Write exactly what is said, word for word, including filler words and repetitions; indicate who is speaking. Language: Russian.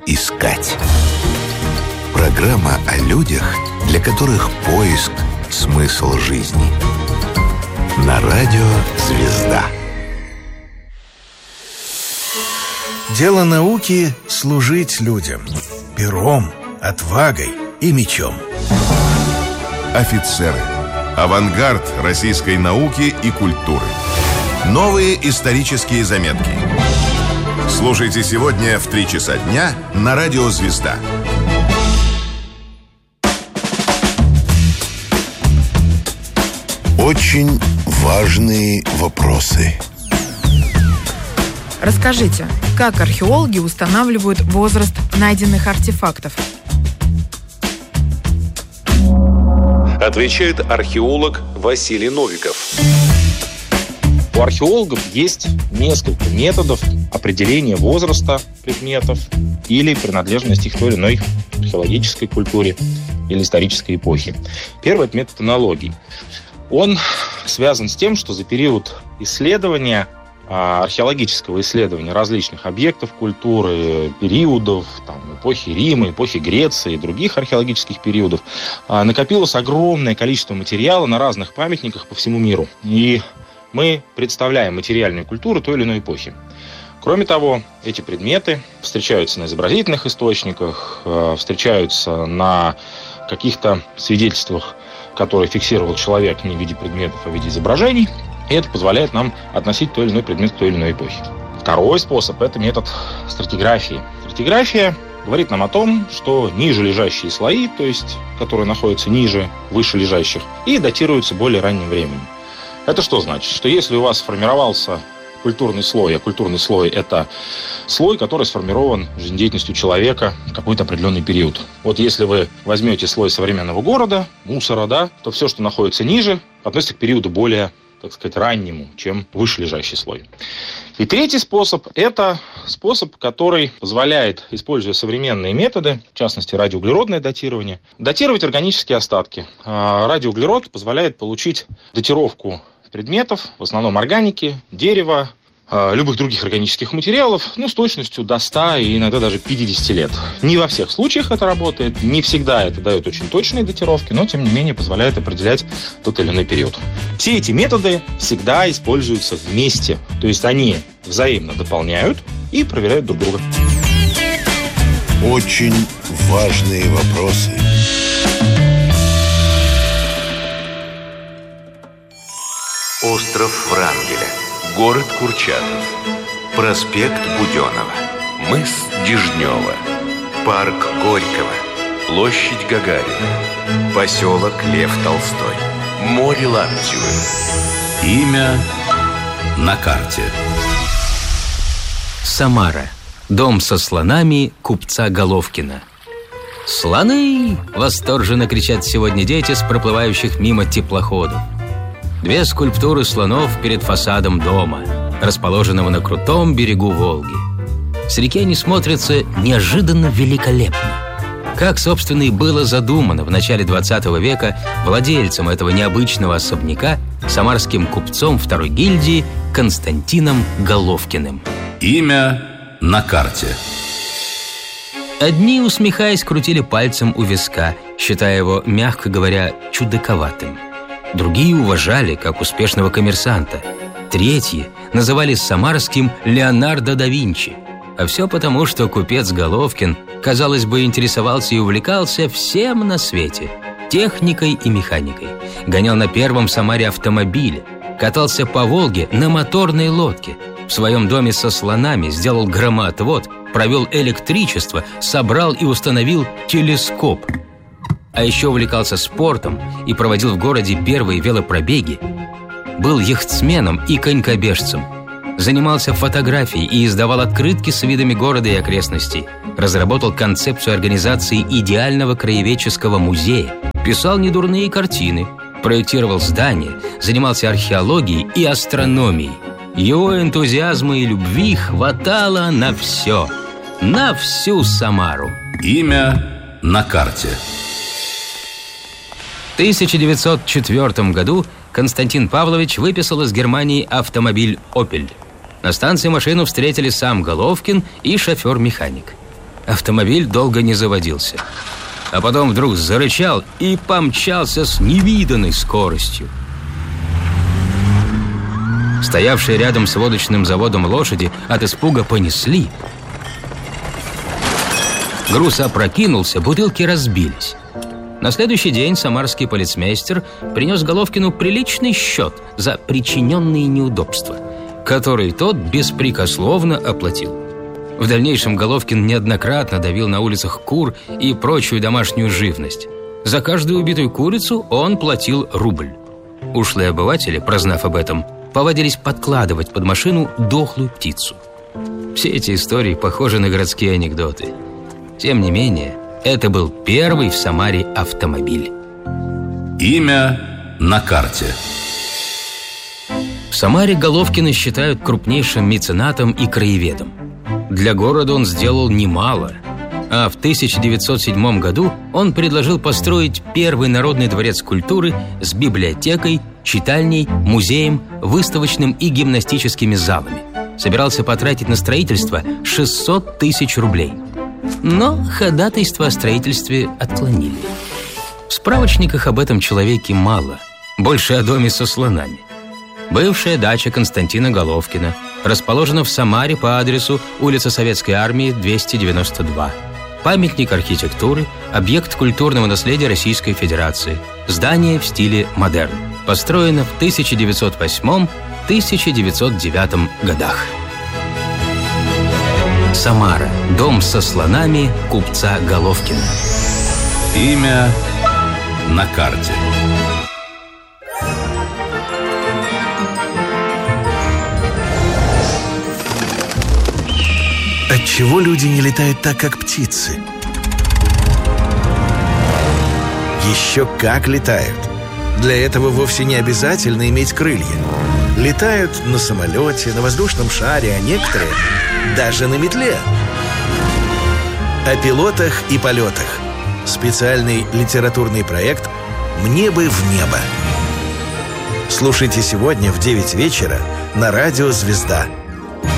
Speaker 1: искать. Программа о людях, для которых поиск – смысл жизни. На радио «Звезда».
Speaker 2: Дело науки – служить людям. Пером, отвагой и мечом.
Speaker 3: Офицеры. Авангард российской науки и культуры. Новые исторические заметки. Слушайте сегодня в три часа дня на радио «Звезда».
Speaker 1: Очень важные вопросы.
Speaker 4: Расскажите, как археологи устанавливают возраст найденных артефактов?
Speaker 5: Отвечает археолог Василий Новиков.
Speaker 6: У археологов есть несколько методов определения возраста предметов или принадлежности их к той или иной археологической культуре или исторической эпохи. Первый – это метод анологий. Он связан с тем, что за период исследования, археологического исследования различных объектов культуры, периодов, там, эпохи Рима, эпохи Греции и других археологических периодов, накопилось огромное количество материала на разных памятниках по всему миру. И мы представляем материальную культуру той или иной эпохи. Кроме того, эти предметы встречаются на изобразительных источниках, встречаются на каких-то свидетельствах, которые фиксировал человек не в виде предметов, а в виде изображений. И это позволяет нам относить той или иной предмет к той или иной эпохе. Второй способ – это метод стратиграфии. Стратиграфия говорит нам о том, что ниже лежащие слои, то есть которые находятся ниже выше лежащих, и датируются более ранним временем. Это что значит? Что если у вас сформировался культурный слой, а культурный слой – это слой, который сформирован жизнедеятельностью человека в какой-то определенный период. Вот если вы возьмете слой современного города, мусора, да, то все, что находится ниже, относится к периоду более, так сказать, раннему, чем вышележащий слой. И третий способ – это способ, который позволяет, используя современные методы, в частности, радиоуглеродное датирование, датировать органические остатки. Радиоуглерод позволяет получить датировку предметов, в основном органики, дерева, любых других органических материалов, ну, с точностью до ста и иногда даже пятидесяти лет. Не во всех случаях это работает, не всегда это дает очень точные датировки, но, тем не менее, позволяет определять тот или иной период. Все эти методы всегда используются вместе, то есть они взаимно дополняют и проверяют друг друга.
Speaker 1: Очень важные вопросы. Остров Врангеля, город Курчатов, проспект Буденова, мыс Дежнева, парк Горького, площадь Гагарина, поселок Лев Толстой, море Лаптевы.
Speaker 7: Имя на карте. Самара. Дом со слонами купца Головкина. «Слоны!» – восторженно кричат сегодня дети с проплывающих мимо теплоходов. Две скульптуры слонов перед фасадом дома, расположенного на крутом берегу Волги. С реки они смотрятся неожиданно великолепно. Как, собственно, и было задумано в начале двадцатого века владельцем этого необычного особняка, самарским купцом второй гильдии Константином Головкиным.
Speaker 8: Имя на карте.
Speaker 7: Одни, усмехаясь, крутили пальцем у виска, считая его, мягко говоря, чудаковатым. Другие уважали, как успешного коммерсанта. Третьи называли самарским Леонардо да Винчи. А все потому, что купец Головкин, казалось бы, интересовался и увлекался всем на свете – техникой и механикой. Гонял на первом в Самаре автомобиле, катался по Волге на моторной лодке. В своем доме со слонами сделал громоотвод, провел электричество, собрал и установил телескоп. А еще увлекался спортом и проводил в городе первые велопробеги. Был яхтсменом и конькобежцем. Занимался фотографией и издавал открытки с видами города и окрестностей. Разработал концепцию организации идеального краеведческого музея. Писал недурные картины. Проектировал здания. Занимался археологией и астрономией. Его энтузиазма и любви хватало на все. На всю Самару.
Speaker 8: Имя на карте.
Speaker 7: В тысяча девятьсот четвёртом году Константин Павлович выписал из Германии автомобиль «Опель». На станции машину встретили сам Головкин и шофер-механик. Автомобиль долго не заводился, а потом вдруг зарычал и помчался с невиданной скоростью. Стоявшие рядом с водочным заводом лошади от испуга понесли. Груз опрокинулся, бутылки разбились. На следующий день самарский полицмейстер принес Головкину приличный счет за причиненные неудобства, который тот беспрекословно оплатил. В дальнейшем Головкин неоднократно давил на улицах кур и прочую домашнюю живность. За каждую убитую курицу он платил рубль. Ушлые обыватели, прознав об этом, повадились подкладывать под машину дохлую птицу. Все эти истории похожи на городские анекдоты. Тем не менее, это был первый в Самаре автомобиль.
Speaker 8: Имя на карте.
Speaker 7: В Самаре Головкина считают крупнейшим меценатом и краеведом. Для города он сделал немало. А в тысяча девятьсот седьмом году он предложил построить первый народный дворец культуры с библиотекой, читальней, музеем, выставочным и гимнастическими залами. Собирался потратить на строительство шестьсот тысяч рублей. Но ходатайство о строительстве отклонили. В справочниках об этом человеке мало, больше о доме со слонами. Бывшая дача Константина Головкина расположена в Самаре по адресу улица Советской Армии, двести девяносто два. Памятник архитектуры, объект культурного наследия Российской Федерации. Здание в стиле модерн. Построено в тысяча девятьсот восьмом — тысяча девятьсот девятом годах. Самара. Дом со слонами купца Головкина.
Speaker 8: Имя на карте.
Speaker 2: Отчего люди не летают так, как птицы? Еще как летают. Для этого вовсе не обязательно иметь крылья. Летают на самолете, на воздушном шаре, а некоторые даже на метле. О пилотах и полетах. Специальный литературный проект «Мне бы в небо». Слушайте сегодня в девять вечера на радио «Звезда».